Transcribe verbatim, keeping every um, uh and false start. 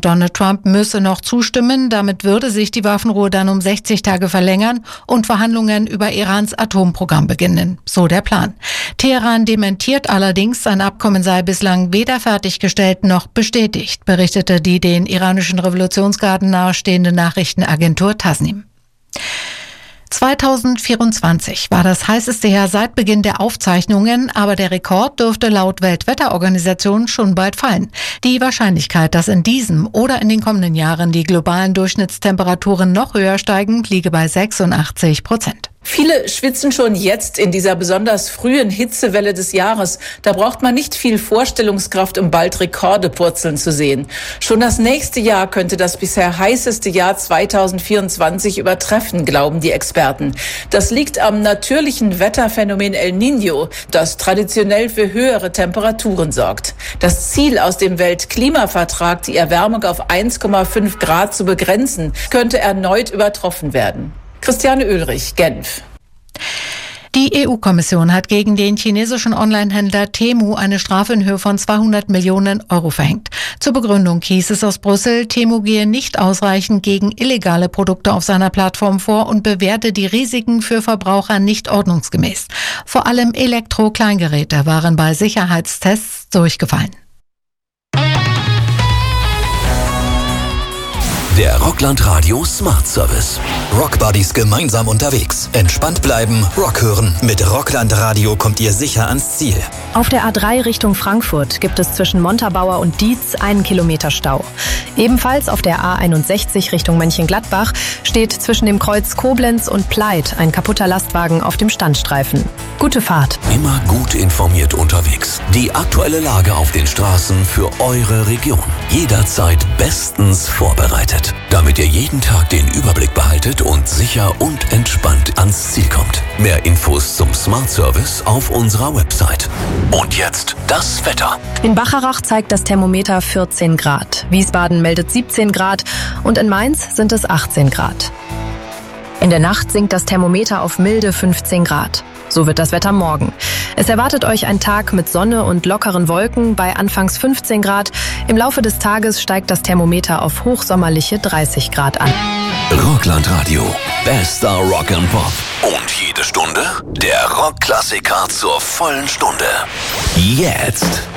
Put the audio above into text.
Präsident Donald Trump müsse noch zustimmen. Damit würde sich die Waffenruhe dann um sechzig Tage verlängern und Verhandlungen über Irans Atomprogramm beginnen. So der Plan. Teheran dementiert allerdings, ein Abkommen sei bislang weder fertiggestellt noch bestätigt, berichtete die den iranischen Revolutionsgarden nahestehende Nachrichtenagentur Tasnim. zweitausendvierundzwanzig war das heißeste Jahr seit Beginn der Aufzeichnungen, aber der Rekord dürfte laut Weltwetterorganisation schon bald fallen. Die Wahrscheinlichkeit, dass in diesem oder in den kommenden Jahren die globalen Durchschnittstemperaturen noch höher steigen, liege bei sechsundachtzig Prozent. Viele schwitzen schon jetzt in dieser besonders frühen Hitzewelle des Jahres. Da braucht man nicht viel Vorstellungskraft, um bald Rekorde purzeln zu sehen. Schon das nächste Jahr könnte das bisher heißeste Jahr zweitausendvierundzwanzig übertreffen, glauben die Experten. Das liegt am natürlichen Wetterphänomen El Niño, das traditionell für höhere Temperaturen sorgt. Das Ziel aus dem Weltklimavertrag, die Erwärmung auf eins Komma fünf Grad zu begrenzen, könnte erneut übertroffen werden. Christiane Oehlrich, Genf. Die E U-Kommission hat gegen den chinesischen Onlinehändler Temu eine Strafe in Höhe von zweihundert Millionen Euro verhängt. Zur Begründung hieß es aus Brüssel, Temu gehe nicht ausreichend gegen illegale Produkte auf seiner Plattform vor und bewerte die Risiken für Verbraucher nicht ordnungsgemäß. Vor allem Elektro-Kleingeräte waren bei Sicherheitstests durchgefallen. Der Rockland Radio Smart Service. Rockbuddies gemeinsam unterwegs. Entspannt bleiben, Rock hören. Mit Rockland Radio kommt ihr sicher ans Ziel. Auf der A drei Richtung Frankfurt gibt es zwischen Montabaur und Dietz einen Kilometer Stau. Ebenfalls auf der A einundsechzig Richtung Mönchengladbach steht zwischen dem Kreuz Koblenz und Pleit ein kaputter Lastwagen auf dem Standstreifen. Gute Fahrt. Immer gut informiert unterwegs. Die aktuelle Lage auf den Straßen für eure Region. Jederzeit bestens vorbereitet, damit ihr jeden Tag den Überblick behaltet und sicher und entspannt ans Ziel kommt. Mehr Infos zum Smart Service auf unserer Website. Und jetzt das Wetter. In Bacharach zeigt das Thermometer vierzehn Grad. Wiesbaden meldet siebzehn Grad und in Mainz sind es achtzehn Grad. In der Nacht sinkt das Thermometer auf milde fünfzehn Grad. So wird das Wetter morgen. Es erwartet euch ein Tag mit Sonne und lockeren Wolken bei anfangs fünfzehn Grad. Im Laufe des Tages steigt das Thermometer auf hochsommerliche dreißig Grad an. Rockland Radio. Bester Rock and Pop. Und jede Stunde der Rockklassiker zur vollen Stunde. Jetzt.